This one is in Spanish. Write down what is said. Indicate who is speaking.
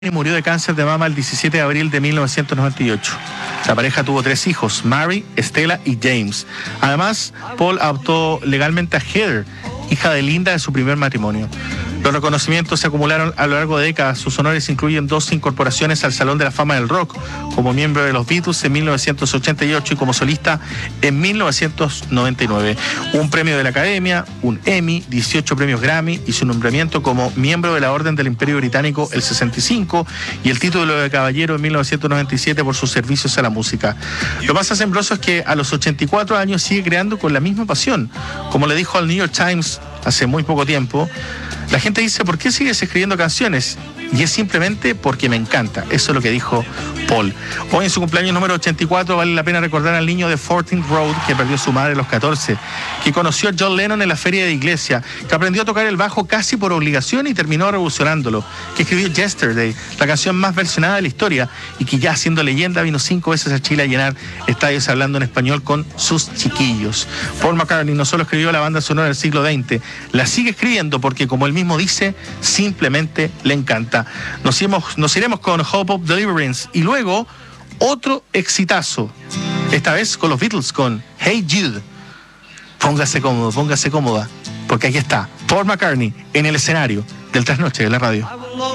Speaker 1: Murió de cáncer de mama el 17 de abril de 1998. La pareja tuvo 3 hijos, Mary, Stella y James. Además, Paul adoptó legalmente a Heather, hija de Linda de su primer matrimonio. Los reconocimientos se acumularon a lo largo de décadas. Sus honores incluyen 2 incorporaciones al Salón de la Fama del Rock, como miembro de los Beatles en 1988 y como solista en 1999. Un premio de la Academia, un Emmy, 18 premios Grammy y su nombramiento como miembro de la Orden del Imperio Británico el 65 y el título de caballero en 1997 por sus servicios a la música. Lo más asombroso es que a los 84 años sigue creando con la misma pasión. Como le dijo al New York Times hace muy poco tiempo, la gente dice, ¿por qué sigues escribiendo canciones? Y es simplemente porque me encanta. Eso es lo que dijo Paul. Hoy en su cumpleaños número 84 vale la pena recordar al niño de 14th Road que perdió a su madre a los 14, que conoció a John Lennon en la feria de iglesia, que aprendió a tocar el bajo casi por obligación y terminó revolucionándolo, que escribió Yesterday, la canción más versionada de la historia, y que ya siendo leyenda vino 5 veces a Chile a llenar estadios hablando en español con sus chiquillos. Paul McCartney no solo escribió la banda sonora del siglo XX, la sigue escribiendo porque, como él mismo dice, simplemente le encanta. Nos iremos con Hope of Deliverance y luego otro exitazo, esta vez con los Beatles, con Hey Jude. Póngase cómodo, póngase cómoda, porque aquí está Paul McCartney en el escenario del Trasnoche de la radio.